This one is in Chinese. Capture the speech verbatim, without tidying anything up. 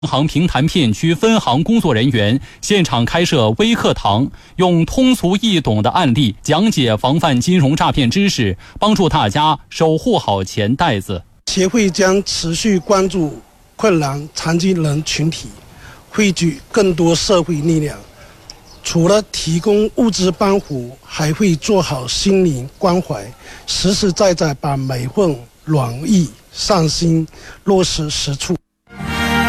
行平潭片区分行工作人员现场开设微课堂，用通俗易懂的案例讲解防范金融诈骗知识，帮助大家守护好钱袋子。 协会将持续关注困难残疾人群体，汇聚更多社会力量。除了提供物资帮扶，还会做好心灵关怀，实实在在把每份软意善心落实实处。